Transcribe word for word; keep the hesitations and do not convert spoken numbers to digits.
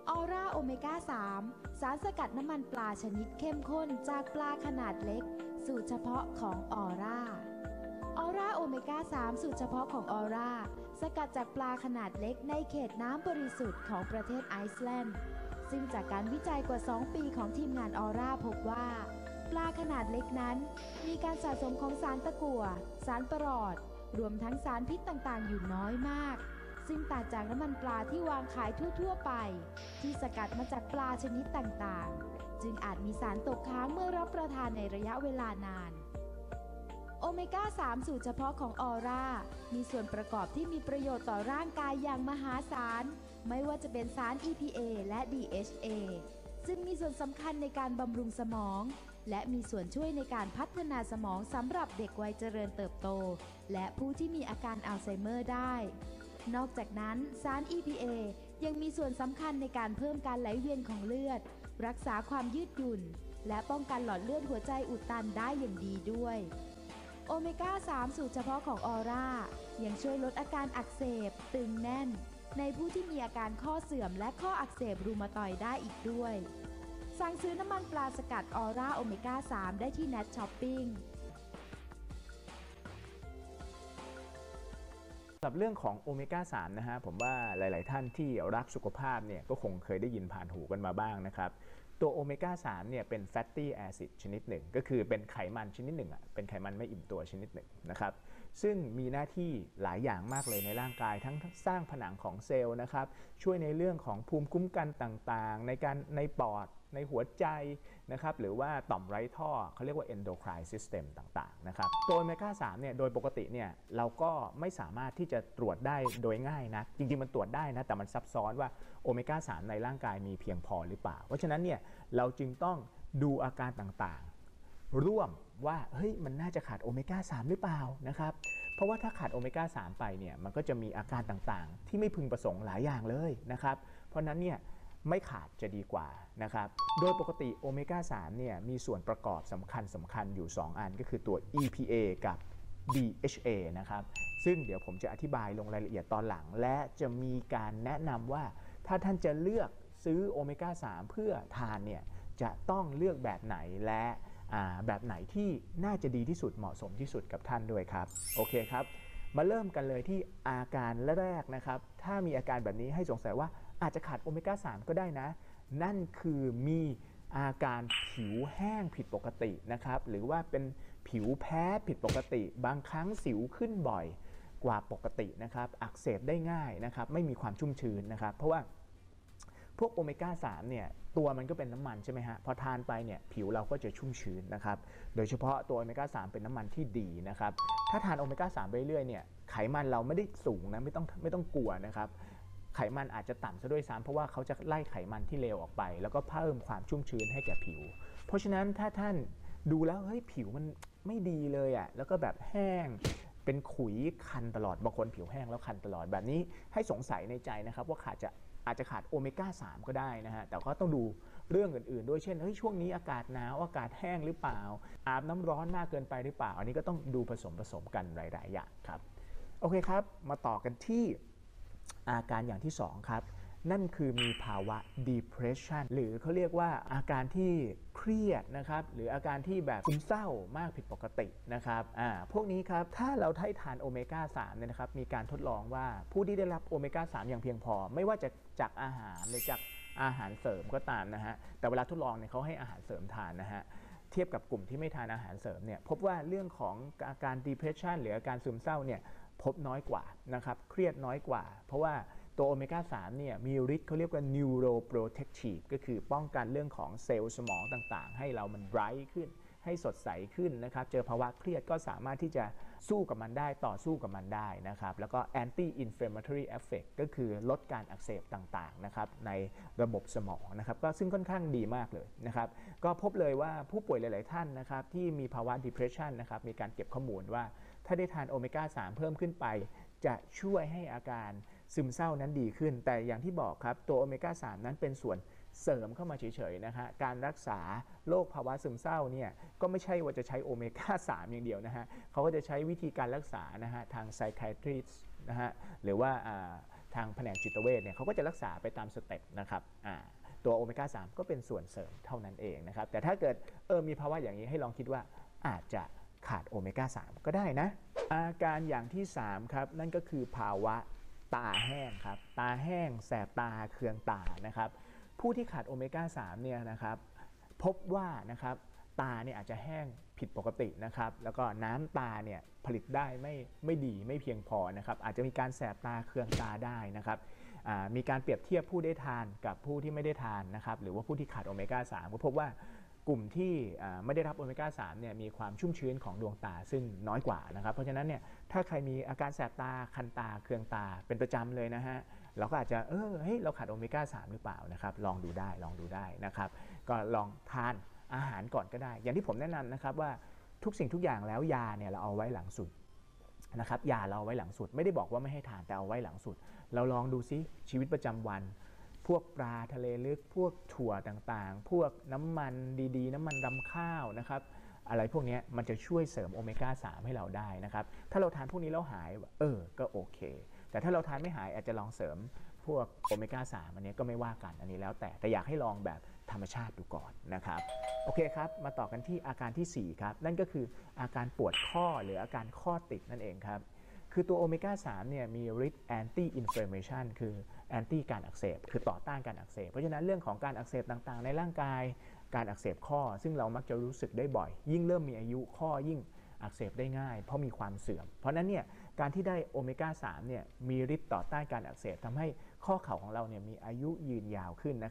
ออร่าโอเมก้า สาม สารสกัดน้ำมันปลาชนิดเข้มข้นจากปลาขนาดเล็กสูตรเฉพาะของออร่าออร่าโอเมก้า สาม สูตรเฉพาะของออร่าสกัดจากปลาขนาดเล็กในเขตน้ำบริสุทธิ์ของประเทศไอซ์แลนด์ซึ่งจากการวิจัยกว่าสองปีของทีมงานออร่าพบว่าปลาขนาดเล็กนั้นมีการสะสมของสารตะกั่วสารประหลอดรวมทั้งสารพิษต่างๆอยู่น้อยมากซึ่งต่างจากน้ำมันปลาที่วางขายทั่วๆไปที่สกัดมาจากปลาชนิดต่างๆจึงอาจมีสารตกค้างเมื่อรับประทานในระยะเวลานานโอเมก้า สาม สูตรเฉพาะของออร่ามีส่วนประกอบที่มีประโยชน์ต่อร่างกายอย่างมหาศาลไม่ว่าจะเป็นสาร อี พี เอ และ ดี เอช เอ ซึ่งมีส่วนสำคัญในการบำรุงสมองและมีส่วนช่วยในการพัฒนาสมองสำหรับเด็กวัยเจริญเติบโตและผู้ที่มีอาการอัลไซเมอร์ได้นอกจากนั้นสาร อี พี เอ ยังมีส่วนสำคัญในการเพิ่มการไหลเวียนของเลือดรักษาความยืดหยุ่นและป้องกันหลอดเลือดหัวใจอุดตันได้อย่างดีด้วยโอเมก้า สาม สูตรเฉพาะของออร่ายังช่วยลดอาการอักเสบตึงแน่นในผู้ที่มีอาการข้อเสื่อมและข้ออักเสบรูมาตอยด์ได้อีกด้วยสั่งซื้อน้ำมันปลาสกัดออร่าโอเมก้า สาม ได้ที่ Net Shopping สำหรับเรื่องของโอเมก้า สาม นะฮะผมว่าหลายๆท่านที่รักสุขภาพเนี่ยก็คงเคยได้ยินผ่านหูกันมาบ้างนะครับตัวโอเมก้า สาม เนี่ยเป็นแฟตตี้แอซิดชนิดหนึ่งก็คือเป็นไขมันชนิดหนึ่งอ่ะเป็นไขมันไม่อิ่มตัวชนิดหนึ่งนะครับซึ่งมีหน้าที่หลายอย่างมากเลยในร่างกายทั้งสร้างผนังของเซลล์นะครับช่วยในเรื่องของภูมิคุ้มกันต่างๆในการในปอดในหัวใจนะครับหรือว่าต่อมไร้ท่อเขาเรียกว่า endocrine system ต่างๆนะครับตัวโอเมก้า สาม เนี่ยโดยปกติเนี่ยเราก็ไม่สามารถที่จะตรวจได้โดยง่ายนะจริงๆมันตรวจได้นะแต่มันซับซ้อนว่าโอเมก้า สาม ในร่างกายมีเพียงพอหรือเปล่าเพราะฉะนั้นเนี่ยเราจึงต้องดูอาการต่างๆร่วมว่าเฮ้ยมันน่าจะขาดโอเมก้า สาม หรือเปล่านะครับเพราะว่าถ้าขาดโอเมก้า สาม ไปเนี่ยมันก็จะมีอาการต่างๆที่ไม่พึงประสงค์หลายอย่างเลยนะครับเพราะนั้นเนี่ยไม่ขาดจะดีกว่านะครับโดยปกติโอเมก้า สาม เนี่ยมีส่วนประกอบสำคัญสำคัญอยู่สองอันก็คือตัว อี พี เอ กับ ดี เอช เอ นะครับซึ่งเดี๋ยวผมจะอธิบายลงรายละเอียดตอนหลังและจะมีการแนะนำว่าถ้าท่านจะเลือกซื้อโอเมก้า สาม เพื่อทานเนี่ยจะต้องเลือกแบบไหนและแบบไหนที่น่าจะดีที่สุดเหมาะสมที่สุดกับท่านด้วยครับโอเคครับมาเริ่มกันเลยที่อาการแรกนะครับถ้ามีอาการแบบนี้ให้สงสัยว่าอาจจะขาดโอเมก้า สาม ก็ได้นะนั่นคือมีอาการผิวแห้งผิดปกตินะครับหรือว่าเป็นผิวแพ้ผิดปกติบางครั้งสิวขึ้นบ่อยกว่าปกตินะครับอักเสบได้ง่ายนะครับไม่มีความชุ่มชื้นนะครับเพราะว่าพวกโอเมก้า สาม เนี่ยตัวมันก็เป็นน้ำมันใช่ไหมฮะพอทานไปเนี่ยผิวเราก็จะชุ่มชื้นนะครับโดยเฉพาะตัวโอเมก้า สาม เป็นน้ำมันที่ดีนะครับถ้าทานโอเมก้า สาม ไปเรื่อยเนี่ยไขมันเราไม่ได้สูงนะไม่ต้องไม่ต้องกลัวนะครับไขมันอาจจะต่ำซะด้วยซ้ำเพราะว่าเขาจะไล่ไขมันที่เลวออกไปแล้วก็เพิ่มความชุ่มชื้นให้แก่ผิวเพราะฉะนั้นถ้าท่านดูแล้วเฮ้ยผิวมันไม่ดีเลยอ่ะแล้วก็แบบแห้งเป็นขุยคันตลอดบางคนผิวแห้งแล้วคันตลอดแบบนี้ให้สงสัยในใจนะครับว่าขาดจะอาจจะขาดโอเมก้า สาม ก็ได้นะฮะแต่ก็ต้องดูเรื่องอื่นๆด้วยเช่นเฮ้ยช่วงนี้อากาศหนาวอากาศแห้งหรือเปล่าอาบน้ำร้อนมากเกินไปหรือเปล่าอันนี้ก็ต้องดูผสมผสมกันหลายๆอย่างครับโอเคครับมาต่อกันที่อาการอย่างที่สองครับนั่นคือมีภาวะ depression หรือเขาเรียกว่าอาการที่เครียดนะครับหรืออาการที่แบบซึมเศร้ามากผิดปกตินะครับอ่าพวกนี้ครับถ้าเราให้ทานโอเมก้า สาม เนี่ยนะครับมีการทดลองว่าผู้ที่ได้รับโอเมก้า สาม อย่างเพียงพอไม่ว่าจะจากอาหารหรือจากอาหารเสริมก็ตามนะฮะแต่เวลาทดลองเนี่ยเขาให้อาหารเสริมทานนะฮะเทียบกับกลุ่มที่ไม่ทานอาหารเสริมเนี่ยพบว่าเรื่องของอาการ depression หรืออาการซึมเศร้าเนี่ยพบน้อยกว่านะครับเครียดน้อยกว่าเพราะว่าตัวโอเมก้า สาม เนี่ยมีฤทธิ์เขาเรียกว่า neuroprotective ก็คือป้องกันเรื่องของเซลล์สมองต่างๆให้เรามันไบรท์ขึ้นให้สดใสขึ้นนะครับเจอภาวะเครียดก็สามารถที่จะสู้กับมันได้ต่อสู้กับมันได้นะครับแล้วก็ anti inflammatory effect ก็คือลดการอักเสบต่างๆนะครับในระบบสมองนะครับก็ซึ่งค่อนข้างดีมากเลยนะครับก็พบเลยว่าผู้ป่วยหลายๆท่านนะครับที่มีภาวะ depression นะครับมีการเก็บข้อมูลว่าถ้าได้ทานโอเมก้า สาม เพิ่มขึ้นไปจะช่วยให้อาการซึมเศร้านั้นดีขึ้นแต่อย่างที่บอกครับตัวโอเมก้า สาม นั้นเป็นส่วนเสริมเข้ามาเฉยๆนะฮะการรักษาโรคภาวะซึมเศร้าเนี่ยก็ไม่ใช่ว่าจะใช้โอเมก้า สาม อย่างเดียวนะฮะเขาก็จะใช้วิธีการรักษานะฮะทาง psychiatrist นะฮะหรือว่าทางแผนกจิตเวชเนี่ยเขาก็จะรักษาไปตามสเต็ปนะครับอ่าตัวโอเมก้าสามก็เป็นส่วนเสริมเท่านั้นเองนะครับแต่ถ้าเกิดเออมีภาวะอย่างนี้ให้ลองคิดว่าอาจจะขาดโอเมก้าสามก็ได้นะอาการอย่างที่สามครับนั่นก็คือภาวะตาแห้งครับตาแห้งแสบตาเคืองตานะครับผู้ที่ขาดโอเมก้าสามเนี่ยนะครับพบว่านะครับตาเนี่ยอาจจะแห้งผิดปกตินะครับแล้วก็น้ำตาเนี่ยผลิตได้ไม่ไม่ดีไม่เพียงพอนะครับอาจจะมีการแสบตาเคืองตาได้นะครับมีการเปรียบเทียบผู้ได้ทานกับผู้ที่ไม่ได้ทานนะครับหรือว่าผู้ที่ขาดโอเมก้าสามก็พบว่ากลุ่มที่ไม่ได้รับโอเมก้าสามเนี่ยมีความชุ่มชื้นของดวงตาซึ่งน้อยกว่านะครับเพราะฉะนั้นเนี่ยถ้าใครมีอาการแสบตาคันตาเคืองตาเป็นประจำเลยนะฮะเราก็อาจจะเออเฮ้ยเราขาดโอเมก้าสามหรือเปล่านะครับลองดูได้ลองดูได้นะครับก็ลองทานอาหารก่อนก็ได้อย่างที่ผมแนะนำนะครับว่าทุกสิ่งทุกอย่างแล้วยาเนี่ยเราเอาไว้หลังสุดนะครับยาเราเอาไว้หลังสุดไม่ได้บอกว่าไม่ให้ทานแต่เอาไว้หลังสุดเราลองดูซิชีวิตประจำวันพวกปลาทะเลลึกพวกถั่วต่างๆพวกน้ำมันดีๆน้ำมันรำข้าวนะครับอะไรพวกนี้มันจะช่วยเสริมโอเมก้าสามให้เราได้นะครับถ้าเราทานพวกนี้แล้วหายเออก็โอเคแต่ถ้าเราทานไม่หายอาจจะลองเสริมพวกโอเมก้าสามอันนี้ก็ไม่ว่ากันอันนี้แล้วแต่แต่อยากให้ลองแบบธรรมชาติดูก่อนนะครับโอเคครับมาต่อกันที่อาการที่สี่ครับนั่นก็คืออาการปวดข้อหรืออาการข้อติดนั่นเองครับคือตัวโอเมก้าสามเนี่ยมีฤทธิ์ anti inflammation คือ anti การอักเสบคือต่อต้านการอักเสบเพราะฉะนั้นเรื่องของการอักเสบต่างๆในร่างกายการอักเสบข้อซึ่งเรามักจะรู้สึกได้บ่อยยิ่งเริ่มมีอายุข้อยิ่งอักเสบได้ง่ายเพราะมีความเสื่อมเพราะนั้นเนี่ยการที่ได้โอเมก้าสามเนี่ยมีฤทธิ์ต่อต้านการอักเสบทำให้ข้อเข่าของเราเนี่ยมีอายุยืนยาวขึ้นนะ